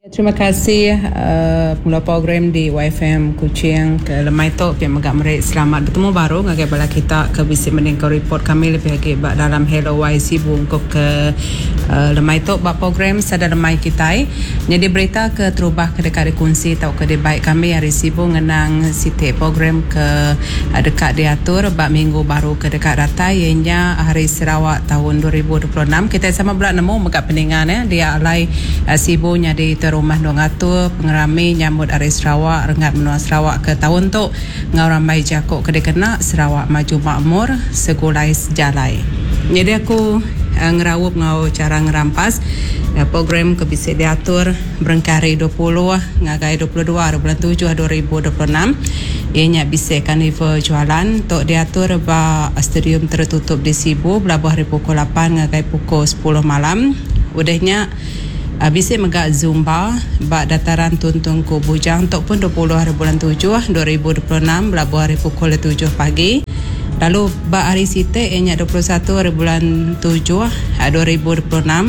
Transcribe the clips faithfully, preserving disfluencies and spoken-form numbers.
Terima kasih uh, pemula program di Y F M Kuching ke lemai tok yang megak merik selamat bertemu baru ngagai bala kita ke bisi mending ke report kami lebih lagi bak dalam Hello Y Sibu untuk ke uh, lemai tok bak program sada lemai kita jadi berita ke terubah ke dekat dikunci tau ke di baik kami hari Sibu ngenang siti program ke uh, dekat diatur bak minggu baru ke dekat data ianya hari Sarawak tahun dua ribu dua puluh enam kita sama belak nemu megak peningan ya dia alai uh, Sibu nya di rumah dong atur pengerami nyambut hari Sarawak rengat menua Sarawak ke tahun tu ngau ramai jakok ke dekena Sarawak maju makmur segulai sejalai. Jadi aku uh, ngerawup ngau cara ngerampas uh, program ke bisa diatur berengkari dua puluh ngagai dua puluh dua bulan tujuh dua ribu dua puluh enam ianya bisa karnival jualan tok diatur ba stadium tertutup di Sibu belabuh hari pukul lapan ngagai pukul sepuluh malam udahnya Uh, bisa megak Zumba bak dataran Tuntun Ku Bujang tok pun dua puluh hari bulan tujuh dua ribu dua puluh enam belabuh hari pukul tujuh pagi. Lalu bak hari site ianya dua puluh satu hari bulan tujuh dua ribu dua puluh enam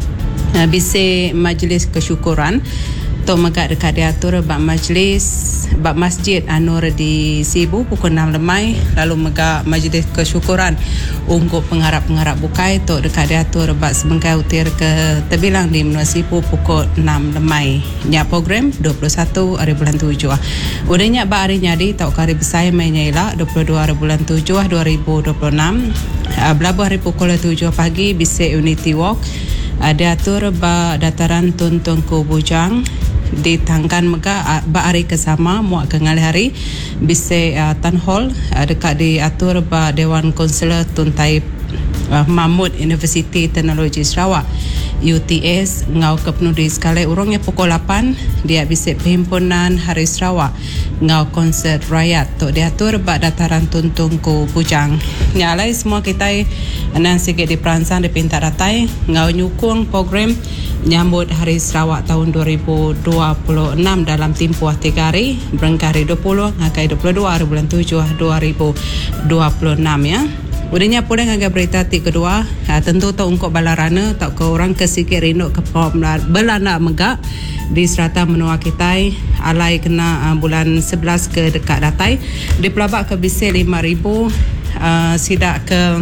uh, bisa majlis kesyukuran tok megak dekat diatur bak majlis bak masjid Anur di Sibu pukul enam lemai lalu megak majlis kesyukuran untuk pengharap-pengharap bukai tok dekat diatur bak sebengkai utir ke terbilang di Menua Sibu pukul enam lemai nya program dua puluh satu hari bulan tujuh udahnya bak hari nyadi tok hari besar mainnya ialah dua puluh dua hari bulan tujuh dua ribu dua puluh enam uh, belabuh hari pukul tujuh pagi bisa Unity Walk uh, diatur bak dataran Tuntun Ku Bujang di Tangkan Mega ba hari kesama muak ke ngali hari bisa uh, Tan Hall uh, dekat diatur ba Dewan Konselor Tuntai uh, Mahmud Universiti Teknologi Sarawak U T S ngau ke penuh di sekali urungnya pukul lapan dia bisa perhimpunan Hari Sarawak ngau konsert rakyat tok diatur ba dataran Tuntun Ku Bujang nyalai semua kita nan sikit di peransang di pintar datai ngau nyukung program nyambut Hari Sarawak tahun dua ribu dua puluh enam dalam tempoh tiga hari berengkari dua puluh ngakai dua puluh dua hari bulan tujuh dua ribu dua puluh enam ya. Udahnya pula ngagai berita ti kedua ha, tentu tak ungkap balarana tak ke orang kesikit rindu ke belana megak di serata menua kita alai kena uh, bulan sebelas ke dekat datai di pelabak ke bisi lima ribu uh, sidak ke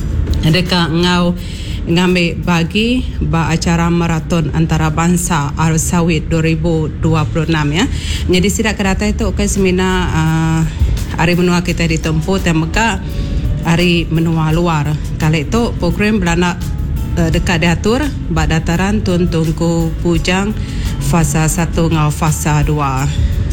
dekat ngau ngambil bagi ba acara maraton antarabangsa Arus Sawit dua ribu dua puluh enam ya. Jadi sidak kerata itu ke seminar uh, hari menua kita ditempuh dan mega hari menua luar. Kali itu program belana uh, dekat diatur ba dataran Tuntun Ku Bujang fasa satu ngau fasa dua.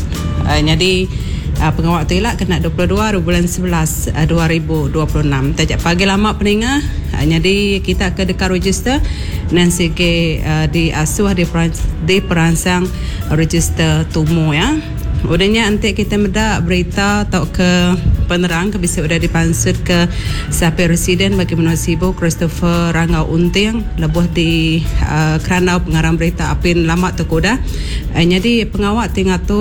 Uh, jadi Uh, pengawal tu ialah kena dua puluh dua bulan sebelas dua ribu dua puluh enam tajak pagi lama peningah uh, jadi kita ke dekat register dan sikit uh, di asuh di, perans- di peransang register tumu ya. Udahnya nanti kita meda berita atau ke penerang ke bisa sudah dipansut ke Sapi Residen bagi Menua Sibu Christopher Rangau Unting lebuh di uh, kerana pengarang berita apin lama tu kuda uh, jadi pengawal tinggal tu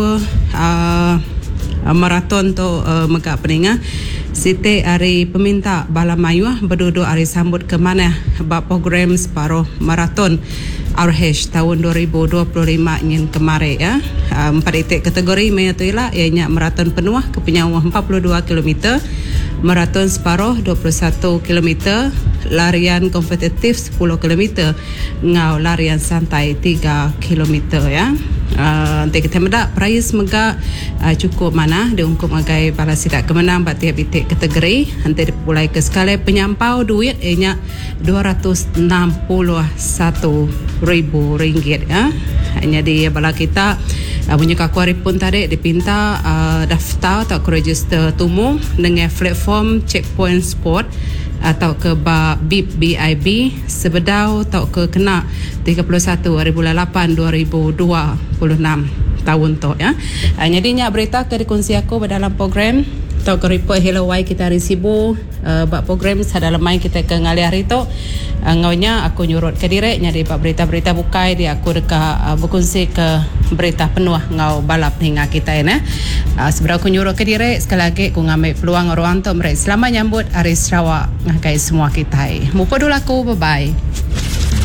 uh, maraton tu uh, megak peningah siti hari peminta bala mayuah berduduk hari sambut ke mana bab program separuh maraton R H tahun dua ribu dua puluh lima ingin kemarin ya. Uh, empat titik kategori maya tu ialah ianya maraton penuh ke penyawah empat puluh dua kilometer, maraton separuh dua puluh satu kilometer, larian kompetitif sepuluh kilometer, ngau larian santai tiga kilometer ya. Uh, nanti kita meda prize mega uh, cukup mana diungkup ngagai bala sidak kemenang bat tiap titik kategori nanti dimulai ke skala penyampau duit ianya dua ratus enam puluh satu ribu ringgit ya. Jadi bala kita uh, punya kakuari pun tadi dipinta uh, daftar atau register tumu dengan platform Checkpoint Sport atau ke B I B B I B sebedau atau ke kena tiga puluh satu hari bulan lapan dua ribu dua puluh enam tahun tu ya. Uh, jadinya berita ke dikongsi aku dalam program atau ke report Hello Y kita hari Sibu uh, bak program sadalam main kita ke ngali hari tu uh, ngaunya aku nyurut ke direk jadi bak berita-berita bukai dia aku dekat uh, berkongsi ke berita penuh ngau balap hingga kita ini uh, seberapa aku nyurut ke direk sekali lagi aku ngambil peluang orang tu mereka selamat nyambut Hari Sarawak ngakai semua kita. Mupa dulu aku bye bye.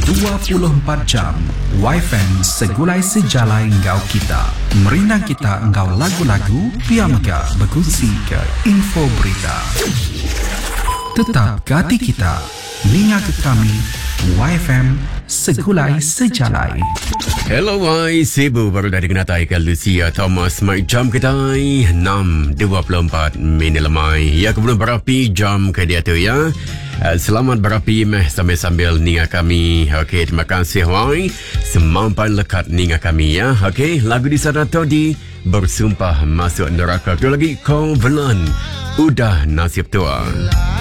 dua puluh empat jam. Y F M segulai sejalai engkau kita. Merinang kita engkau lagu-lagu, piamaga berkongsi ke info berita. Tetap ke hati kita. Ninga ke kami. Y F M segulai sejalai. Hello, Y Cebu baru dari kenatai ke Lucia Thomas Mike jam kedai enam dua puluh empat minit lemai. Ya, kemudian berapi jam ke dia tu ya. Uh, selamat berapi meh sambil-sambil ninga kami. Okey, terima kasih Y. Semampan lekat ninga kami ya. Okey, lagu di sana tadi bersumpah masuk neraka. Tu lagi Covenant. Udah nasib tua.